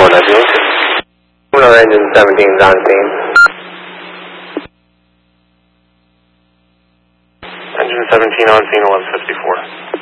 Nebula. Lunar engine 17 is on scene. Engine 17 on scene, 1154.